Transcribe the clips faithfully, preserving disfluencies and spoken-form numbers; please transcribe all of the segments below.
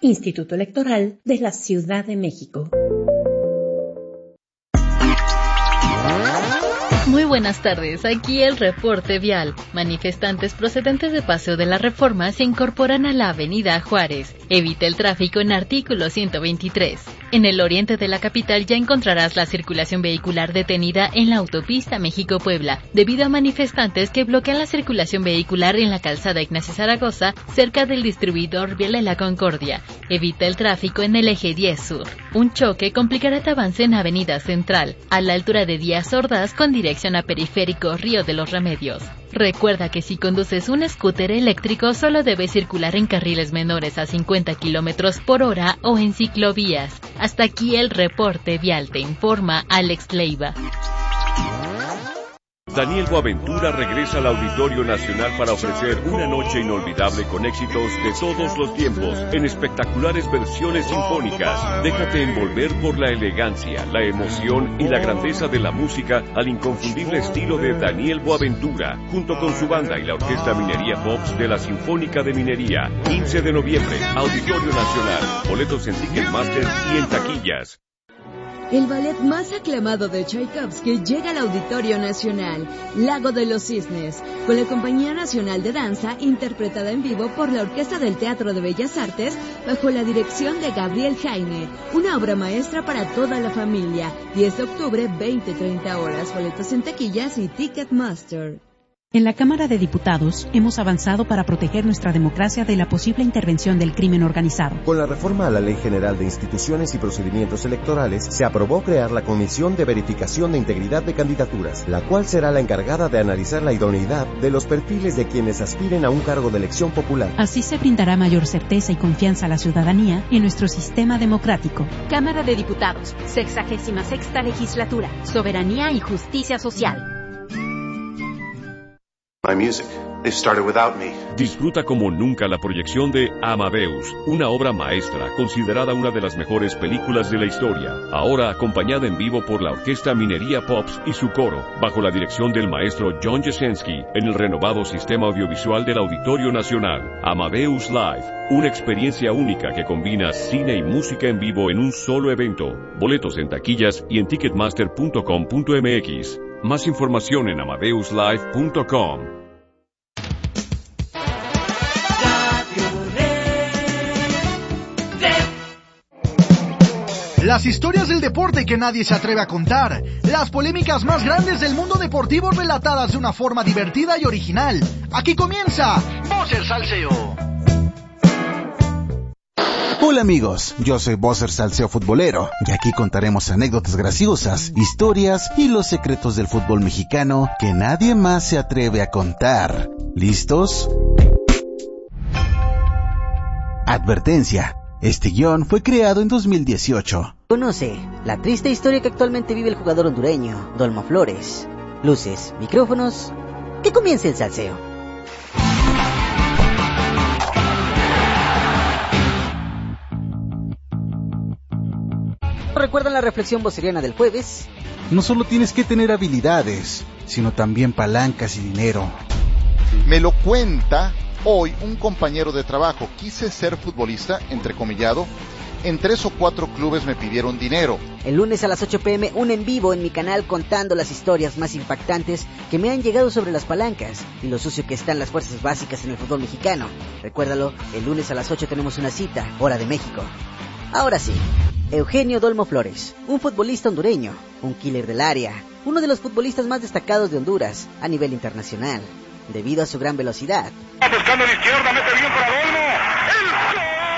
Instituto Electoral de la Ciudad de México. Muy buenas tardes, aquí el reporte vial. Manifestantes procedentes de Paseo de la Reforma se incorporan a la avenida Juárez. Evita el tráfico en artículo ciento veintitrés. En el oriente de la capital ya encontrarás la circulación vehicular detenida en la autopista México-Puebla, debido a manifestantes que bloquean la circulación vehicular en la calzada Ignacio Zaragoza, cerca del distribuidor vial de la Concordia. Evita el tráfico en el eje diez Sur. Un choque complicará el avance en Avenida Central, a la altura de Díaz Ordaz, con dirección a Periférico Río de los Remedios. Recuerda que si conduces un scooter eléctrico solo debes circular en carriles menores a cincuenta kilómetros por hora o en ciclovías. Hasta aquí el reporte vial, te informa Alex Leiva. Daniel Boaventura regresa al Auditorio Nacional para ofrecer una noche inolvidable con éxitos de todos los tiempos, en espectaculares versiones sinfónicas. Déjate envolver por la elegancia, la emoción y la grandeza de la música al inconfundible estilo de Daniel Boaventura, junto con su banda y la Orquesta Minería Pops de la Sinfónica de Minería. quince de noviembre, Auditorio Nacional. Boletos en Ticketmaster y en taquillas. El ballet más aclamado de Tchaikovsky llega al Auditorio Nacional, Lago de los Cisnes, con la Compañía Nacional de Danza, interpretada en vivo por la Orquesta del Teatro de Bellas Artes, bajo la dirección de Gabriel Jaime, una obra maestra para toda la familia. diez de octubre, veinte treinta horas, boletos en taquillas y Ticketmaster. En la Cámara de Diputados hemos avanzado para proteger nuestra democracia de la posible intervención del crimen organizado. Con la reforma a la Ley General de Instituciones y Procedimientos Electorales, se aprobó crear la Comisión de Verificación de Integridad de Candidaturas, la cual será la encargada de analizar la idoneidad de los perfiles de quienes aspiren a un cargo de elección popular. Así se brindará mayor certeza y confianza a la ciudadanía en nuestro sistema democrático. Cámara de Diputados, sexagésima sexta legislatura, soberanía y justicia social. My music. They've started without me. Disfruta como nunca la proyección de Amadeus, una obra maestra considerada una de las mejores películas de la historia. Ahora acompañada en vivo por la Orquesta Minería Pops y su coro, bajo la dirección del maestro John Jasenski, en el renovado sistema audiovisual del Auditorio Nacional. Amadeus Live, una experiencia única que combina cine y música en vivo en un solo evento. Boletos en taquillas y en ticketmaster punto com punto m x. Más información en amadeus live punto com. Las historias del deporte que nadie se atreve a contar, las polémicas más grandes del mundo deportivo relatadas de una forma divertida y original. Aquí comienza Bosser Salseo. Hola amigos, yo soy Bosser Salseo Futbolero y aquí contaremos anécdotas graciosas, historias y los secretos del fútbol mexicano que nadie más se atreve a contar. ¿Listos? Advertencia. Este guión fue creado en dos mil dieciocho. Conoce la triste historia que actualmente vive el jugador hondureño, Dolmo Flores. Luces, micrófonos, que comience el salseo. ¿Recuerdan la reflexión voceriana del jueves? No solo tienes que tener habilidades, sino también palancas y dinero. Me lo cuenta hoy un compañero de trabajo. Quise ser futbolista, entrecomillado. En tres o cuatro clubes me pidieron dinero. El lunes a las ocho pm, un en vivo en mi canal contando las historias más impactantes que me han llegado sobre las palancas y lo sucio que están las fuerzas básicas en el fútbol mexicano. Recuérdalo, el lunes a las ocho tenemos una cita, hora de México. Ahora sí, Eugenio Dolmo Flores, un futbolista hondureño, un killer del área, uno de los futbolistas más destacados de Honduras a nivel internacional, debido a su gran velocidad. Buscando la izquierda, mete bien para Dolmo. ¡El gol!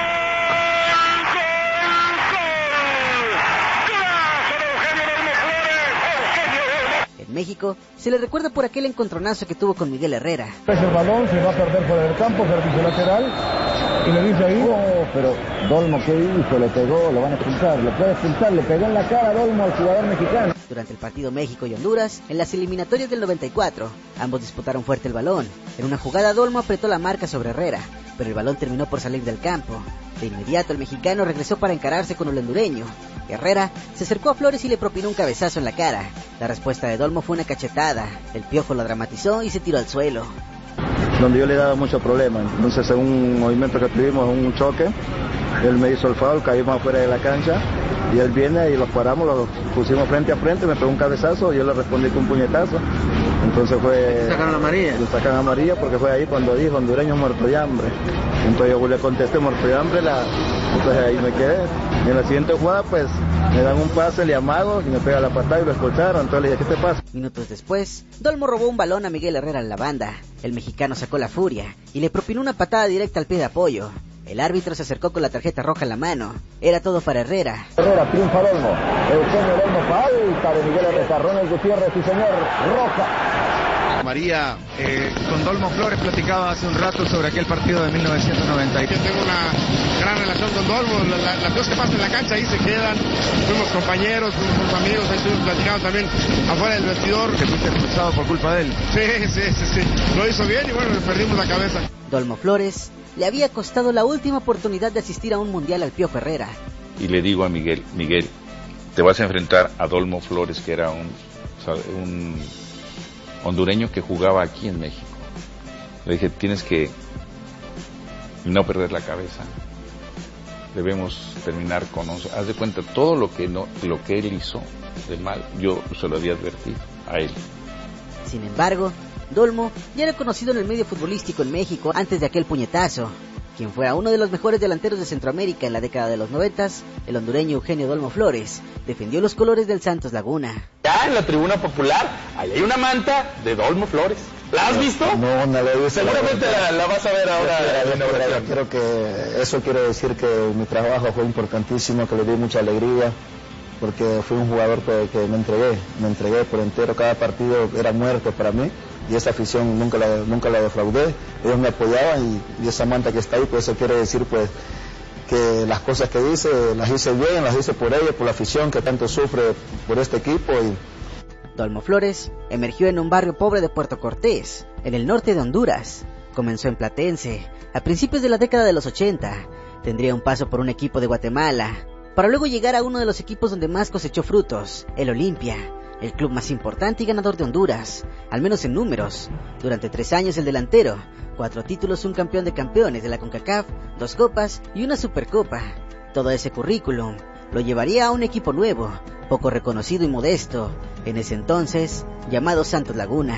En México se le recuerda por aquel encontronazo que tuvo con Miguel Herrera. El balón se va a perder fuera del campo, servicio lateral, y le dice ahí, oh, pero Dolmo, ¿qué hizo? Le pegó, lo van a expulsar, lo puede expulsar, le pegó en la cara a Dolmo al jugador mexicano. Durante el partido México y Honduras, en las eliminatorias del noventa y cuatro, ambos disputaron fuerte el balón. En una jugada Dolmo apretó la marca sobre Herrera, pero el balón terminó por salir del campo. De inmediato el mexicano regresó para encararse con el hondureño. Herrera se acercó a Flores y le propinó un cabezazo en la cara. La respuesta de Dolmo fue una cachetada. El Piojo lo dramatizó y se tiró al suelo. Donde yo le daba mucho problema. Entonces en un movimiento que tuvimos, un choque, él me hizo el foul, caímos afuera de la cancha, y él viene y los paramos, los pusimos frente a frente, me pegó un cabezazo, y yo le respondí con un puñetazo. Entonces fue... ¿Sacaron amarilla? Le sacaron amarilla porque fue ahí cuando dijo hondureño muerto de hambre. Entonces yo le contesté muerto de hambre, la... entonces ahí me quedé. Y en la siguiente jugada pues me dan un pase, le amago y me pega la patada y lo escoltaron. Entonces le dije, ¿qué te pasa? Minutos después, Dolmo robó un balón a Miguel Herrera en la banda. El mexicano sacó la furia y le propinó una patada directa al pie de apoyo. El árbitro se acercó con la tarjeta roja en la mano. Era todo para Herrera. Herrera, triunfa Dolmo. Eugenio Dolmo, falta de Miguel Herrera. Ronald Gutiérrez, sí señor, roja. María, eh, con Dolmo Flores platicaba hace un rato sobre aquel partido de mil novecientos noventa y tres. Yo tengo una gran relación con Dolmo, la, la, las cosas que pasan en la cancha ahí se quedan. Fuimos compañeros, fuimos amigos, ahí estuvimos platicando también afuera del vestidor. Que fuiste expulsado por culpa de él. Sí, sí, sí, sí. Lo hizo bien y bueno, le perdimos la cabeza. Dolmo Flores le había costado la última oportunidad de asistir a un mundial al Pío Herrera. Y le digo a Miguel, Miguel, te vas a enfrentar a Dolmo Flores, que era un, un hondureño que jugaba aquí en México. Le dije, tienes que no perder la cabeza. Debemos terminar con once. Haz de cuenta, todo lo que, no, lo que él hizo de mal, yo se lo había advertido a él. Sin embargo, Dolmo ya era conocido en el medio futbolístico en México antes de aquel puñetazo. Quien fuera uno de los mejores delanteros de Centroamérica en la década de los noventas, el hondureño Eugenio Dolmo Flores defendió los colores del Santos Laguna. Ya en la tribuna popular, ahí hay una manta de Dolmo Flores. ¿La has visto? No, no la he visto. Seguramente la, la vas a ver ahora. Yo creo que eso quiere decir que mi trabajo fue importantísimo, que le di mucha alegría, porque fui un jugador que, que me entregué, me entregué por entero. Cada partido era muerte para mí. Y esa afición nunca la, nunca la defraudé, ellos me apoyaban y, y esa manta que está ahí, pues eso quiere decir pues que las cosas que hice, las hice bien, las hice por ellos, por la afición que tanto sufre por este equipo. Y... Dolmo Flores emergió en un barrio pobre de Puerto Cortés, en el norte de Honduras. Comenzó en Platense, a principios de la década de los ochenta, tendría un paso por un equipo de Guatemala, para luego llegar a uno de los equipos donde más cosechó frutos, el Olimpia, el club más importante y ganador de Honduras, al menos en números. Durante tres años el delantero, cuatro títulos, un campeón de campeones de la CONCACAF, dos copas y una supercopa. Todo ese currículum lo llevaría a un equipo nuevo, poco reconocido y modesto, en ese entonces llamado Santos Laguna.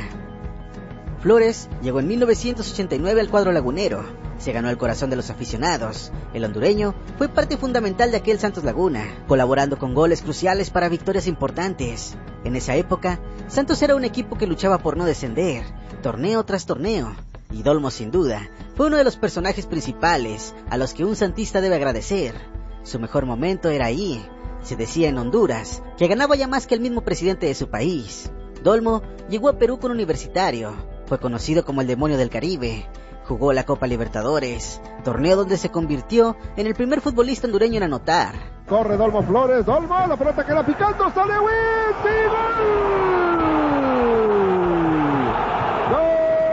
Flores llegó en mil novecientos ochenta y nueve al cuadro lagunero, se ganó el corazón de los aficionados. El hondureño fue parte fundamental de aquel Santos Laguna, colaborando con goles cruciales para victorias importantes. En esa época, Santos era un equipo que luchaba por no descender, torneo tras torneo, y Dolmo sin duda fue uno de los personajes principales a los que un santista debe agradecer. Su mejor momento era ahí, se decía en Honduras, que ganaba ya más que el mismo presidente de su país. Dolmo llegó a Perú con Universitario, fue conocido como el demonio del Caribe, jugó la Copa Libertadores, torneo donde se convirtió en el primer futbolista hondureño en anotar. Corre Dolmo Flores, Dolmo, la pelota queda picando, sale Witt y gol. ¡Gol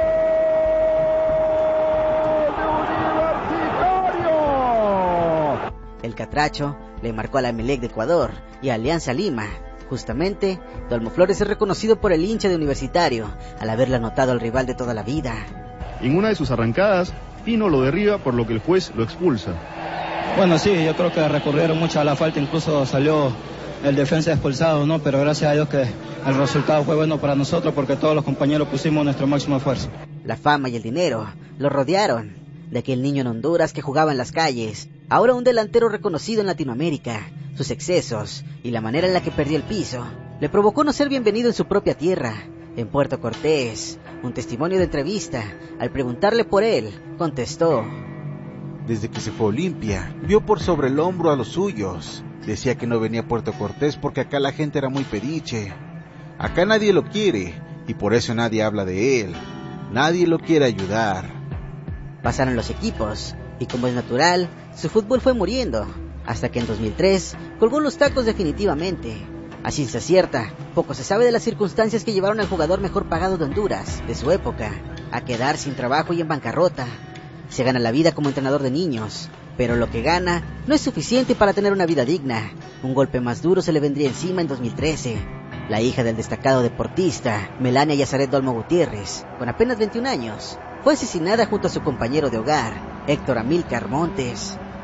de Universitario! El catracho le marcó a la Emelec de Ecuador y a Alianza Lima. Justamente, Dolmo Flores es reconocido por el hincha de Universitario al haberle anotado al rival de toda la vida. En una de sus arrancadas, Pino lo derriba por lo que el juez lo expulsa. Bueno, sí, yo creo que recurrieron mucho a la falta, incluso salió el defensa expulsado, ¿no? Pero gracias a Dios que el resultado fue bueno para nosotros porque todos los compañeros pusimos nuestro máximo esfuerzo. La fama y el dinero lo rodearon. De aquel niño en Honduras que jugaba en las calles, ahora un delantero reconocido en Latinoamérica, sus excesos y la manera en la que perdió el piso, le provocó no ser bienvenido en su propia tierra. En Puerto Cortés, un testimonio de entrevista, al preguntarle por él, contestó: desde que se fue a Olimpia, vio por sobre el hombro a los suyos. Decía que no venía a Puerto Cortés porque acá la gente era muy pediche. Acá nadie lo quiere y por eso nadie habla de él. Nadie lo quiere ayudar. Pasaron los equipos y, como es natural, su fútbol fue muriendo, hasta que en dos mil tres colgó los tacos definitivamente. A ciencia cierta, poco se sabe de las circunstancias que llevaron al jugador mejor pagado de Honduras, de su época, a quedar sin trabajo y en bancarrota. Se gana la vida como entrenador de niños, pero lo que gana no es suficiente para tener una vida digna. Un golpe más duro se le vendría encima en dos mil trece. La hija del destacado deportista, Melania Yazaret Dolmo Gutiérrez, con apenas veintiún años, fue asesinada junto a su compañero de hogar, Héctor Amílcar Montes.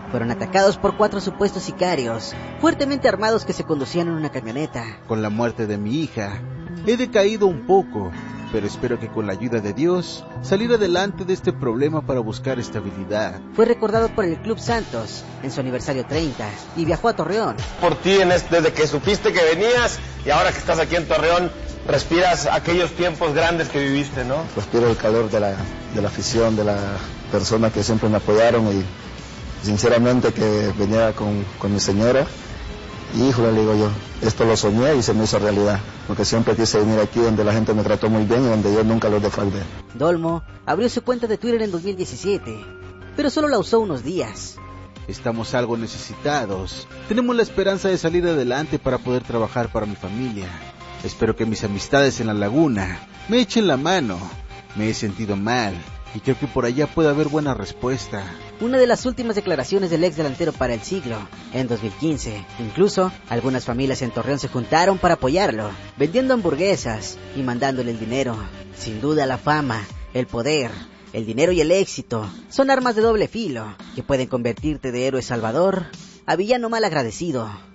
fueron atacados por cuatro supuestos sicarios, fuertemente armados que se conducían en una camioneta. Con la muerte de mi hija, he decaído un poco, pero espero que con la ayuda de Dios, salir adelante de este problema para buscar estabilidad. Fue recordado por el Club Santos en su aniversario treinta y viajó a Torreón. Por ti, en este, desde que supiste que venías y ahora que estás aquí en Torreón, respiras aquellos tiempos grandes que viviste, ¿no? Respiro el calor de la, de la afición, de las personas que siempre me apoyaron y sinceramente que venía con, con mi señora. Y híjole, le digo yo, esto lo soñé y se me hizo realidad, porque siempre quise venir aquí donde la gente me trató muy bien y donde yo nunca los defraudé. Dolmo abrió su cuenta de Twitter en dos mil diecisiete, pero solo la usó unos días. Estamos algo necesitados. Tenemos la esperanza de salir adelante para poder trabajar para mi familia. Espero que mis amistades en la laguna me echen la mano. Me he sentido mal y creo que por allá puede haber buena respuesta. Una de las últimas declaraciones del ex delantero para el siglo, en dos mil quince. Incluso, algunas familias en Torreón se juntaron para apoyarlo, vendiendo hamburguesas y mandándole el dinero. Sin duda la fama, el poder, el dinero y el éxito son armas de doble filo que pueden convertirte de héroe salvador a villano mal agradecido.